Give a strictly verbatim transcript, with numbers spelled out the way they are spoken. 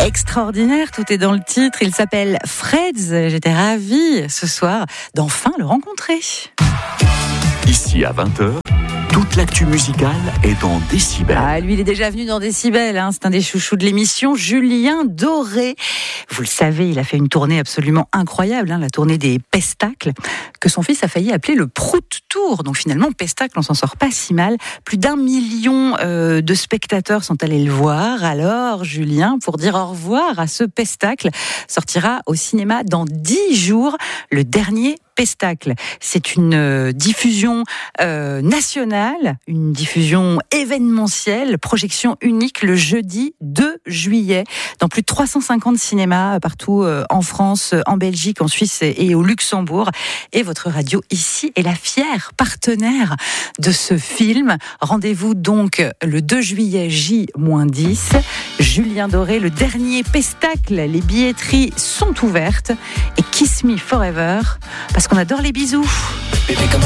extraordinaire, tout est dans le titre. Il s'appelle Freds. J'étais ravie ce soir d'enfin le rencontrer. Ici à vingt heures, toute l'actu musicale est dans Décibel. Ah, lui, il est déjà venu dans Décibel, hein. C'est un des chouchous de l'émission, Julien Doré. Vous le savez, il a fait une tournée absolument incroyable, hein, la tournée des Pestacles, que son fils a failli appeler le Prout Tour. Donc finalement, Pestacle, on s'en sort pas si mal. Plus d'un million euh, de spectateurs sont allés le voir. Alors, Julien, pour dire au revoir à ce Pestacle, sortira au cinéma dans dix jours, le dernier Pestacle. C'est une euh, diffusion euh, nationale, une diffusion événementielle, projection unique le jeudi deux juillet dans plus de trois cent cinquante cinémas partout euh, en France, en Belgique, en Suisse et au Luxembourg. Et votre radio ici est la fière partenaire de ce film. Rendez-vous donc le deux juillet J dix. Julien Doré, le dernier Pestacle. Les billetteries sont ouvertes et Kiss Me Forever parce qu'on adore les bisous.